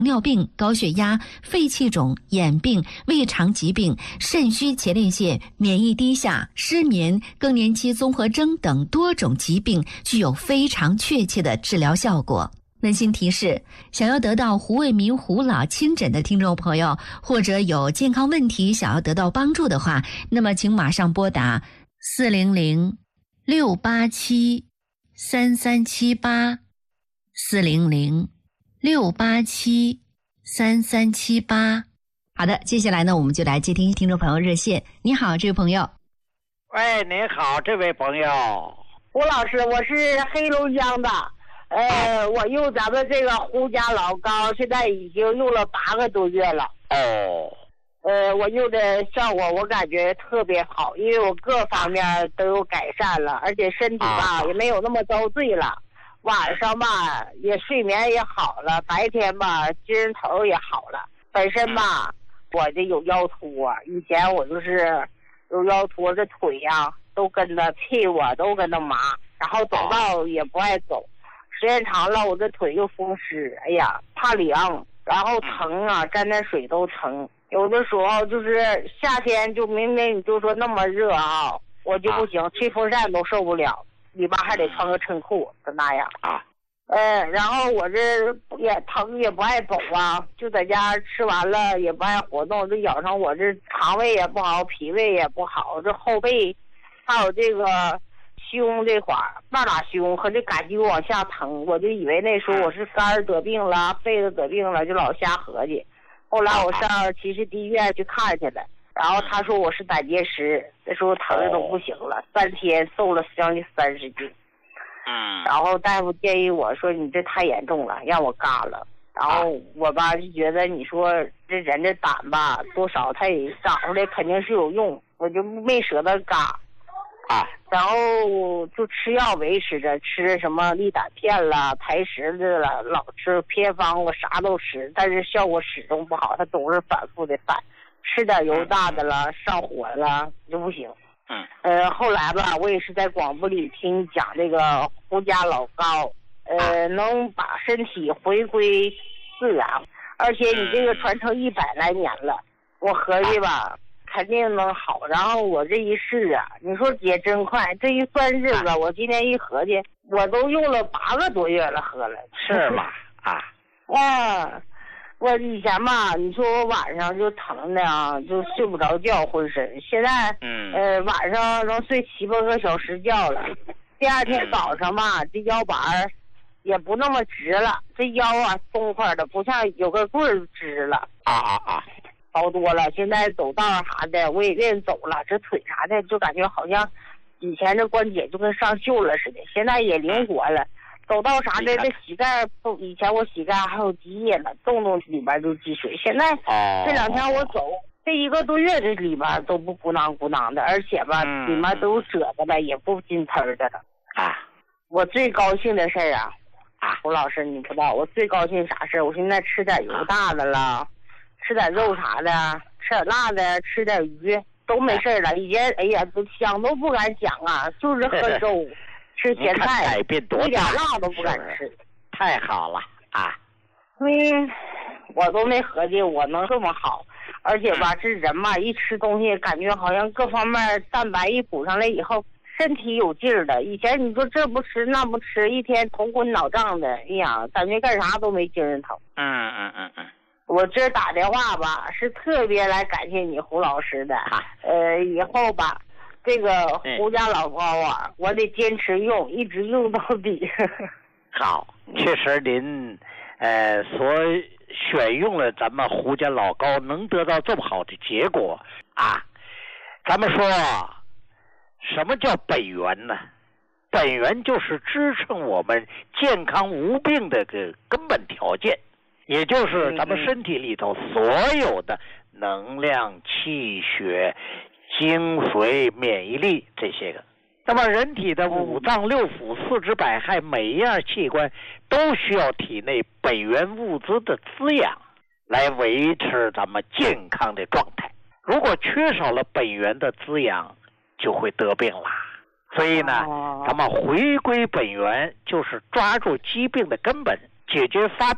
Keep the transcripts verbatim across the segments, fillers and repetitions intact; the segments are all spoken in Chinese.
尿病、高血压、肺气肿、眼病、胃肠疾病、肾虚前列腺、免疫低下、失眠、更年期综合征等多种疾病，具有非常确切的治疗效果。温馨提示：想要得到胡卫民胡老亲诊的听众朋友，或者有健康问题想要得到帮助的话，那么请马上拨打四零零六八七三三七八四零零六八七三三七八。好的，接下来呢，我们就来接听听众朋友热线。你好，这位朋友。 喂，您好，这位朋友。 胡老师，我是黑龙江的。呃，我用咱们这个胡家老膏，现在已经用了八个多月了。 哦， 呃，我用的效果我感觉特别好，因为我各方面都有改善了，而且身体吧、啊、也没有那么遭罪了。晚上吧也睡眠也好了，白天吧精神头也好了。本身吧我这有腰突啊，以前我就是有腰突，这腿呀、啊、都跟着屁股啊都跟着麻，然后走道也不爱走。时间长了，我这腿又风湿，哎呀，怕凉，然后疼啊，沾点水都疼。有的时候就是夏天，就明明你就说那么热啊，我就不行，吹风扇都受不了，里边还得穿个衬裤，就那样啊。呃，然后我这也疼，也不爱走啊，就在家吃完了也不爱活动，这咬上我这肠胃也不好，脾胃也不好，这后背还有这个。胸这块儿，半拉胸和这感觉往下疼，我就以为那时候我是肝得病了，肺子得病了，就老瞎合计。后来我上其实医院去看去了，然后他说我是胆结石，那时候疼的都不行了，三天瘦了将近三十斤。 嗯。 然后大夫建议我说你这太严重了，让我嘎了。然后我吧就觉得你说这人的胆吧多少他也长出来肯定是有用，我就没舍得嘎。 啊， 然后就吃药维持着，吃什么利胆片了、排石子了，老吃偏方，我啥都吃，但是效果始终不好，它总是反复的犯，吃点油大的了，上火了就不行。 嗯， 呃，后来吧，我也是在广播里听讲这个胡家老膏，呃，能把身体回归自然，而且你这个传承一百来年了，我合计吧。肯定能好，然后我这一试啊，你说也真快，这一算日子，我今天一合计，我都用了八个多月了，喝了， 是吧？啊， 啊，我以前吧，你说我晚上就疼的啊，就睡不着觉，浑身，现在， 嗯， 呃，晚上能睡七八个小时觉了，第二天早上吧，这腰板儿也不那么直了，这腰啊松快的，不像有个棍儿直了， 啊啊啊。 好多了，现在走道啥的我也愿意走了，这腿啥的就感觉好像以前这关节就跟上锈了似的，现在也灵活了，走道啥的这膝盖不，以前我膝盖还有积液呢，动动里边就积水，现在这两天我走这一个多月这里边都不鼓囊鼓囊的，而且吧、嗯、里面都有褶子了，也不金刺的了啊。 我最高兴的事儿啊啊，胡老师你不知道我最高兴啥事儿？我现在吃点油大的了。啊吃点肉啥的，吃点辣的，吃点鱼都没事了。以前哎呀，都想都不敢想啊，就是喝粥，吃咸菜， 改变多大， 一点辣都不敢吃。 太好了啊！ 嗯，我都没合计我能这么好，而且吧，这人嘛，一吃东西感觉好像各方面蛋白一补上来以后，身体有劲儿的。以前你说这不吃那不吃，一天头昏脑胀的，哎呀，感觉干啥都没精神头。 嗯嗯嗯嗯。 我这打电话吧，是特别来感谢你胡老师的。呃，以后吧，这个胡家老膏啊，我得坚持用，一直用到底。 好，确实您呃所选用了咱们胡家老膏，能得到这么好的结果啊。咱们说什么叫本源呢？本源就是支撑我们健康无病的个根本条件。也就是咱们身体里头所有的能量、气血、精髓、免疫力这些个，那么人体的五脏六腑、四肢百骸每一样器官都需要体内本源物质的滋养，来维持咱们健康的状态。如果缺少了本源的滋养，就会得病啦。所以呢，咱们回归本源，就是抓住疾病的根本，解决发病的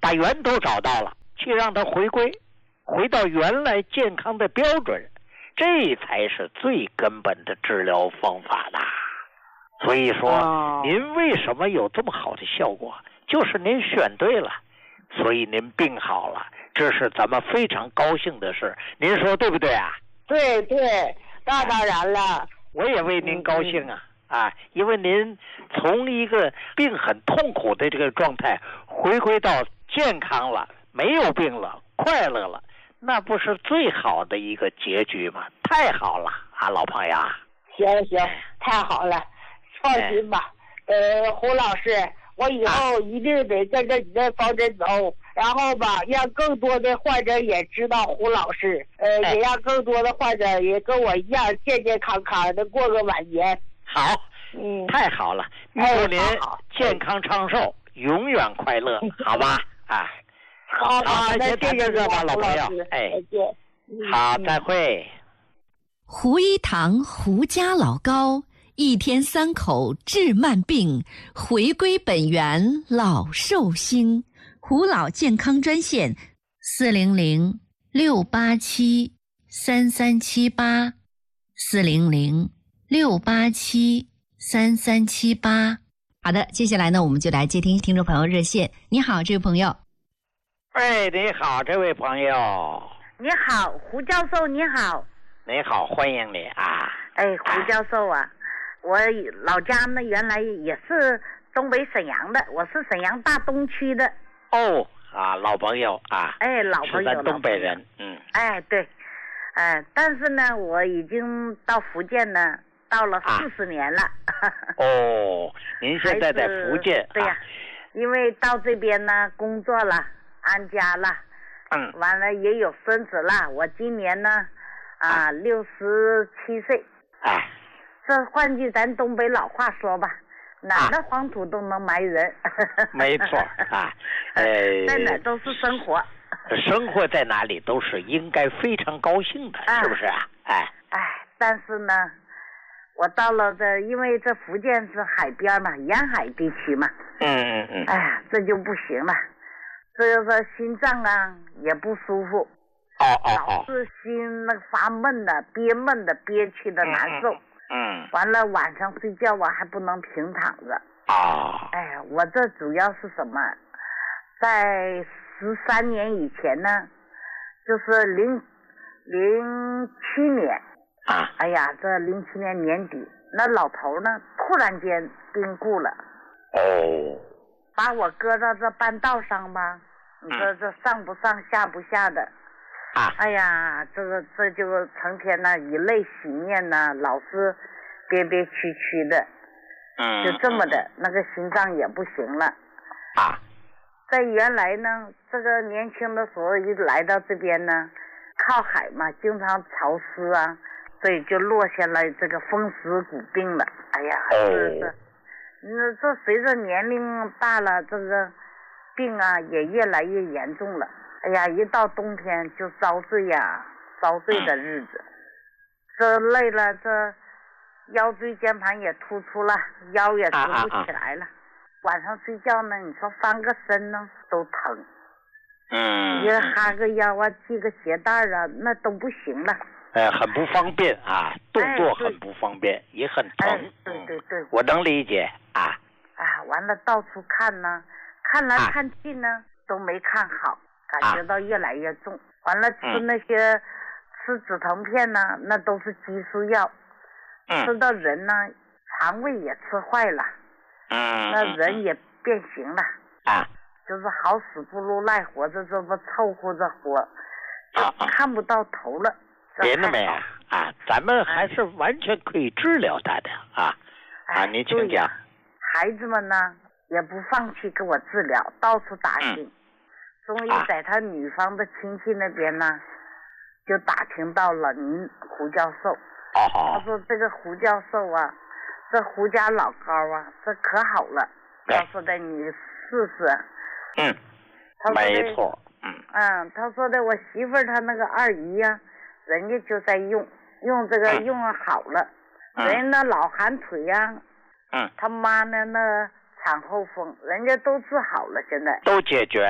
把源头找到了，去让它回归，回到原来健康的标准，这才是最根本的治疗方法的。所以说、哦、您为什么有这么好的效果，就是您选对了，所以您病好了，这是咱们非常高兴的事，您说对不对啊？ 对对，那当然了， 我也为您高兴啊、嗯、啊，因为您从一个病很痛苦的这个状态回归到健康了，没有病了，快乐了，那不是最好的一个结局吗？太好了啊，老朋友。 行行，太好了，放心吧。哎、呃，胡老师，我以后一定得跟着你的方针走，然后吧，让更多的患者也知道胡老师，呃，也让更多的患者也跟我一样健健康康的过个晚年。 好，嗯，太好了，预祝您健康长寿，永远快乐，好吧？啊， 好，好，那谢谢这吧，老朋友，哎，再见。好，再会。 胡一堂胡家老高，一天三口治慢病，回归本源老寿星。胡老健康专线：四零零六八七三三七八，四零零六八七三三七八。好的，接下来呢，我们就来接听听众朋友热线。你好，这位朋友。 哎，你好，这位朋友。 你好，胡教授，你好。 你好，欢迎你啊！ 哎，胡教授啊，我老家呢原来也是东北沈阳的，我是沈阳大东区的。 哦，啊，老朋友啊。 哎，老朋友， 是咱东北人，嗯。 哎，对，哎，但是呢，我已经到福建呢，到了四十年了。 啊、哦，您现在在福建？ 对呀、啊，因为到这边呢工作了，安家了， 嗯， 完了也有孙子了，我今年呢。啊，六十七岁。 哎， 这换句咱东北老话说吧，哪的黄土都能埋人。 啊、没错啊，呃， 在哪都是生活。 生活在哪里都是应该非常高兴的，啊、是不是啊？哎哎，但是呢，我到了这，因为这福建是海边嘛，沿海地区嘛。 嗯嗯嗯。 哎呀，这就不行了，这个心脏啊也不舒服。 哦哦哦， 老是心那个发闷的，憋闷的，憋屈的难受。 嗯。 完了晚上睡觉我还不能平躺着。 啊。 哎，我这主要是什么？在十三年以前呢，就是零零七年。 啊。 哎呀，这零七年年底，那老头呢突然间病故了。 哦。 把我搁到这半道上吧，你说这上不上下不下的。 啊， 哎呀，这个这就成天呢以泪洗面呢，老是憋憋屈屈的， 嗯， 就这么的，那个心脏也不行了。 啊， 在原来呢，这个年轻的时候一来到这边呢，靠海嘛，经常潮湿啊，所以就落下了这个风湿骨病了。哎呀，是是，那这随着年龄大了，这个病啊也越来越严重了。哎呀，一到冬天就遭罪呀，遭罪的日子。这累了，这腰椎间盘也突出了，腰也直不起来了。啊啊啊晚上睡觉呢，你说翻个身呢都疼。 嗯。 你哈个腰啊，系个鞋带啊，那都不行了。 呃，很不方便啊，动作很不方便，哎、也很疼。 哎、对对对。 我能理解啊。 啊，完了到处看呢，看来看去呢、啊、都没看好。感觉到越来越重，啊、完了吃那些、嗯、吃止疼片呢，那都是激素药， 嗯、 吃到人呢肠胃也吃坏了， 嗯， 那人也变形了， 啊， 就是好死不如赖活着，这不凑合着活，就看不到头了。 别那么呀，啊，咱们还是完全可以治疗他的啊，啊，您请讲。 孩子们呢也不放弃给我治疗，到处打听。嗯终于在他女方的亲戚那边呢，就打听到了您胡教授。 哦。 他说这个胡教授啊，这胡家老高啊，这可好了。他说的你试试。 嗯。 他说的没错。嗯。 嗯，他说的我媳妇儿她那个二姨呀、啊，人家就在用，用这个、嗯、用好了， 嗯、 人家那老寒腿呀、啊， 嗯， 他妈呢那产后风，人家都治好了，现在都解决了。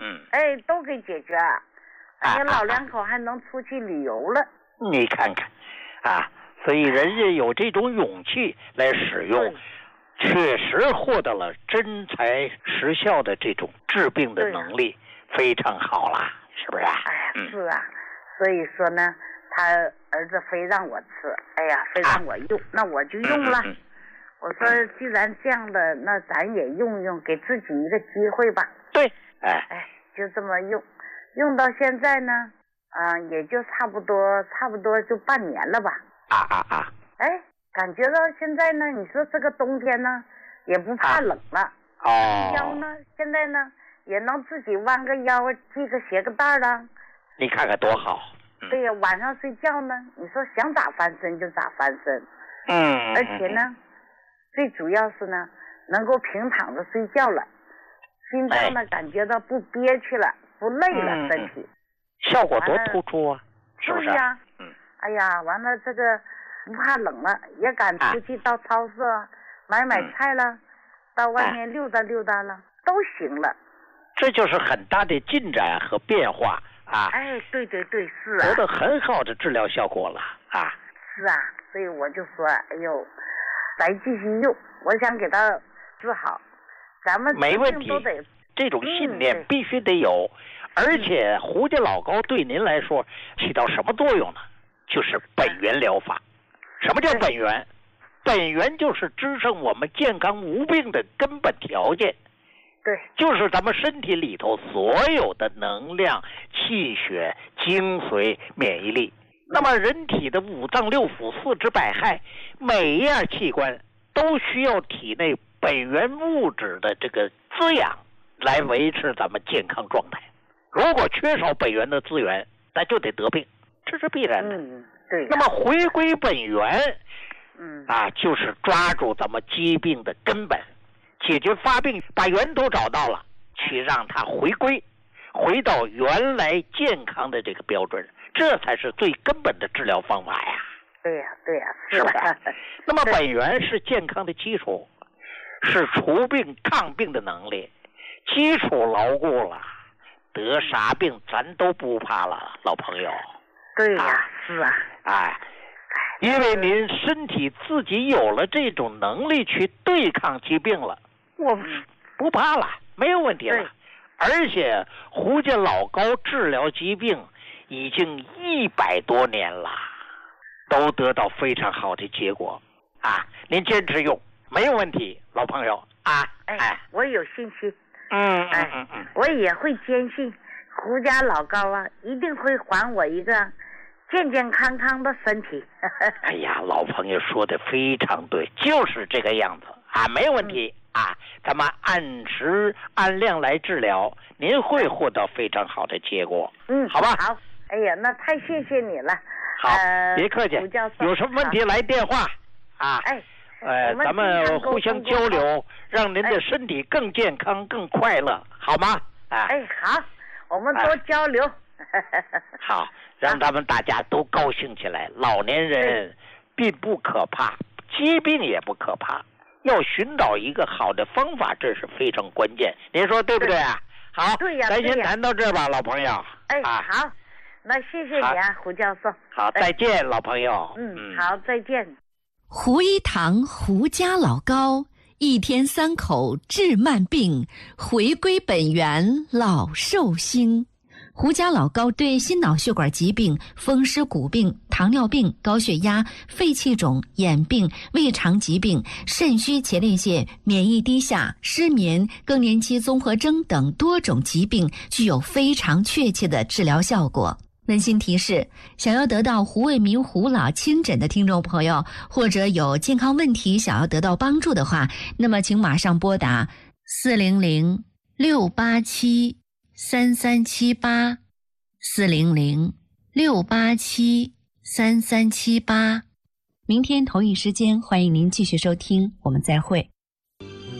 嗯， 哎，都给解决，而且啊老两口还能出去旅游了。 你看看，啊，所以人家有这种勇气来使用，确实获得了真材实效的这种治病的能力，非常好啦，是不是啊？ 哎呀，是啊，所以说呢，他儿子非让我吃，哎呀，非让我用，啊、那我就用了。嗯嗯嗯我说，既然这样的，那咱也用用，给自己一个机会吧。 对，哎哎，就这么用，用到现在呢，啊、呃，也就差不多，差不多就半年了吧。 啊啊啊！ 哎，感觉到现在呢，你说这个冬天呢，也不怕冷了。 啊、哦。 腰呢，现在呢，也能自己弯个腰，系个鞋个带了。 你看看多好。 嗯、对呀，晚上睡觉呢，你说想咋翻身就咋翻身。 嗯。 而且呢。最主要是呢，能够平躺着睡觉了，心脏呢、哎、感觉到不憋屈了，不累了，嗯、身体， 效果多突出啊，是不是？ 对呀， 嗯， 哎呀，完了这个不怕冷了，也敢出去到超市、啊、买买菜了、嗯，到外面溜达溜达了，哎、都行了。 这就是很大的进展和变化啊！ 哎，对对对，是啊， 得到很好的治疗效果了啊！ 是啊，所以我就说，哎呦。咱继续用，我想给他治好，咱们没问题，这种信念必须得有，嗯、而且胡家老高对您来说起到什么作用呢？就是本源疗法。什么叫本源？本源就是支撑我们健康无病的根本条件。 对， 就是咱们身体里头所有的能量、气血、精髓、免疫力。那么人体的五脏六腑、四肢百骸，每一样器官都需要体内本源物质的这个滋养来维持咱们健康状态。如果缺少本源的资源，那就得得病，这是必然的。 嗯，对。 那么回归本源， 嗯啊，就是抓住咱们疾病的根本，解决发病，把源头找到了，去让它回归，回到原来健康的这个标准。这才是最根本的治疗方法呀！ 对呀、啊，对呀、啊， 是不是？那么本源是健康的基础，是除病抗病的能力，基础牢固了，得啥病咱都不怕了，老朋友。 对呀、啊，是啊， 哎，因为您身体自己有了这种能力去对抗疾病了，我不怕了，没有问题了。而且胡家老高治疗疾病已经一百多年了，都得到非常好的结果啊！您坚持用没有问题，老朋友啊！ 哎，哎我有信心， 嗯嗯嗯嗯， 我也会坚信胡家老高啊，一定会还我一个健健康康的身体。 哎呀，老朋友说的非常对，就是这个样子啊，没有问题、嗯、啊！咱们按时按量来治疗，您会获得非常好的结果。 嗯， 好吧。 好。哎呀，那太谢谢你了。 好， 呃、 别客气。有什么问题来电话啊？ 哎， 呃，咱们互相交流，让您的身体更健康、哎、更快乐，好吗？啊， 哎，好，我们多交流。 哎、好，让咱们大家都高兴起来。老年人并不可怕，疾病也不可怕，要寻找一个好的方法，这是非常关键。您说对不对啊？好， 对呀， 咱先谈到这吧，老朋友。 哎， 啊、 好。那谢谢你啊，胡教授。 好，再见，老朋友。 嗯，好，再见。 胡一堂胡家老高，一天三口治慢病，回归本源老寿星。胡家老高对心脑血管疾病、风湿骨病、糖尿病、高血压、肺气肿、眼病、胃肠疾病、肾虚前列腺、免疫低下、失眠、更年期综合征等多种疾病具有非常确切的治疗效果。温馨提示，想要得到胡卫民胡老亲诊的听众朋友，或者有健康问题想要得到帮助的话，那么请马上拨打四零零六八七三三七八，四零零六八七三三七八。明天同一时间，欢迎您继续收听，我们再会。